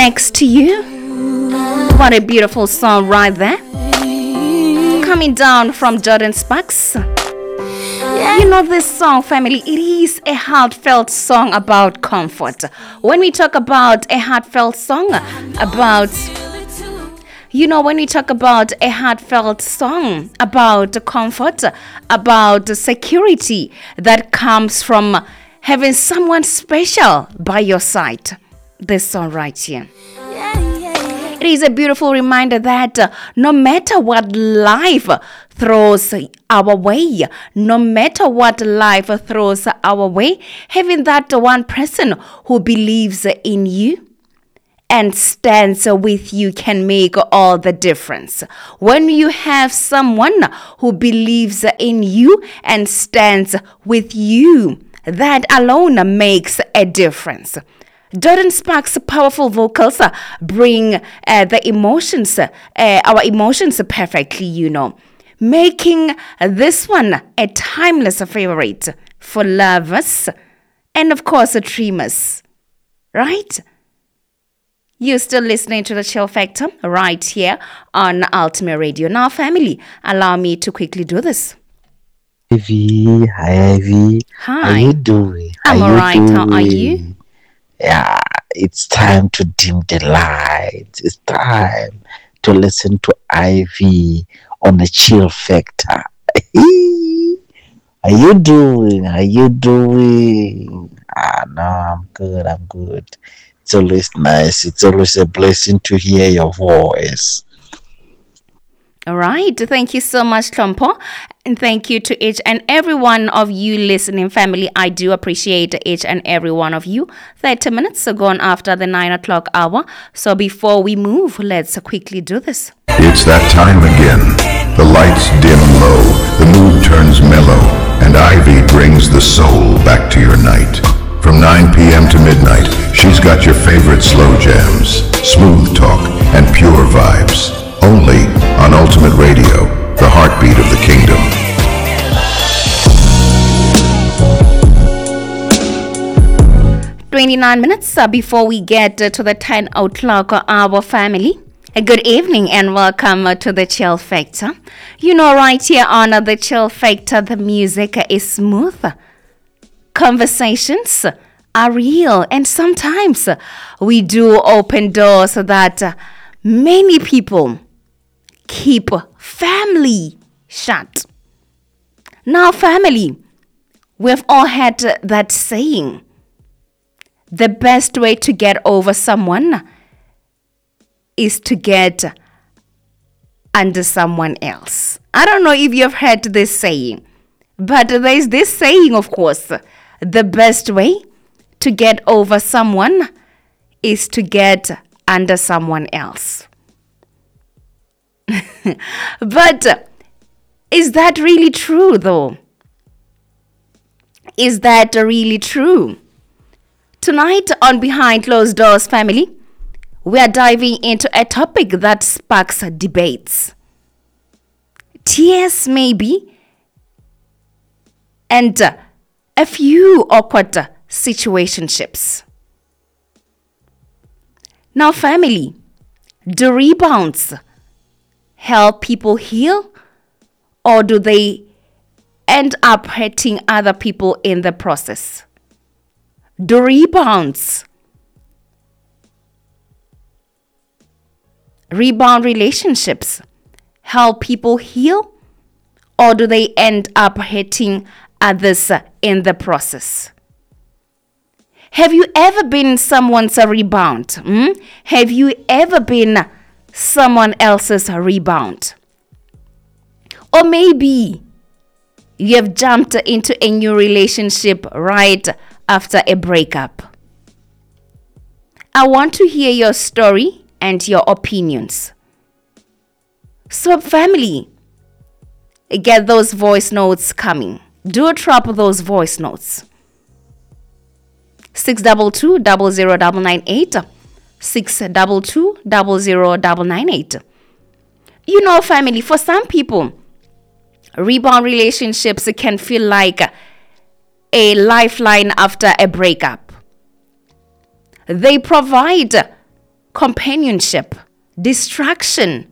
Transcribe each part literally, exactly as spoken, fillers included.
Next to You. What a beautiful song right there. Coming down from Jordan Sparks. You know this song, family, it is a heartfelt song about comfort. When we talk about a heartfelt song about, you know, when we talk about a heartfelt song about comfort, about security that comes from having someone special by your side, this song right here. It is a beautiful reminder that uh, no matter what life throws our way, no matter what life throws our way, having that one person who believes in you and stands with you can make all the difference. When you have someone who believes in you and stands with you, that alone makes a difference. Jordan Sparks' powerful vocals uh, bring uh, the emotions, uh, our emotions perfectly, you know, making this one a timeless favorite for lovers and, of course, dreamers, right? You're still listening to the Chill Factor right here on Ultimate Radio. Now, family, allow me to quickly do this. Ivy, hi Ivy. Hi. How you doing? How I'm you alright. doing? How are you? Yeah, it's time to dim the lights. It's time to listen to Ivy on the Chill Factor. How you doing? How you doing? Ah, no, I'm good. I'm good. It's always nice. It's always a blessing to hear your voice. All right. Thank you so much, Trumpo. And thank you to each and every one of you listening, family. I do appreciate each and every one of you. thirty minutes are gone after the nine o'clock hour. So before we move, let's quickly do this. It's that time again. The lights dim low, the mood turns mellow, and Ivy brings the soul back to your night. From nine p.m. to midnight, she's got your favorite slow jams, smooth talk, and pure vibes. Only on Ultimate Radio, the heartbeat of the kingdom. twenty-nine minutes uh, before we get uh, to the ten o'clock hour, family. A good evening and welcome uh, to the Chill Factor. You know, right here on uh, the Chill Factor, the music uh, is smooth. Conversations are real, and sometimes uh, we do open doors that uh, many people keep family shut. Now, family, we've all had that saying, the best way to get over someone is to get under someone else. I don't know if you've heard this saying, but there's this saying, of course, the best way to get over someone is to get under someone else. But is that really true, though? Is that really true? Tonight on Behind Closed Doors, family, we are diving into a topic that sparks debates, tears maybe, and a few awkward situationships. Now, family, do rebounds help people heal, or do they end up hurting other people in the process? Do rebounds, rebound relationships help people heal, or do they end up hurting others in the process? Have you ever been someone's rebound? Hmm? Have you ever been someone else's rebound? Or maybe you have jumped into a new relationship right after a breakup. I want to hear your story and your opinions. So, family, get those voice notes coming. Do drop those voice notes. six two two, zero zero nine nine eight. six two two, zero zero nine nine eight. You know, family, for some people, rebound relationships can feel like a lifeline after a breakup. They provide companionship, distraction,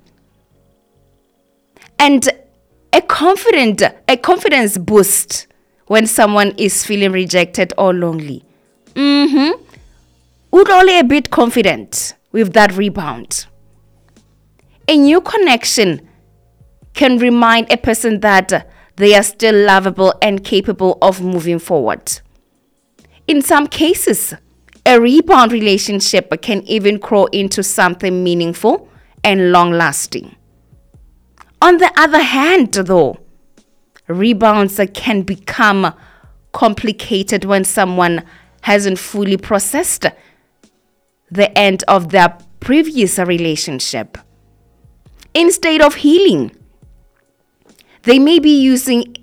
and a confident, a confidence boost when someone is feeling rejected or lonely. Mm-hmm. Utlole a bit confident with that rebound. A new connection can remind a person that they are still lovable and capable of moving forward. In some cases, a rebound relationship can even grow into something meaningful and long-lasting. On the other hand, though, rebounds can become complicated when someone hasn't fully processed the end of their previous relationship. Instead of healing, they may be using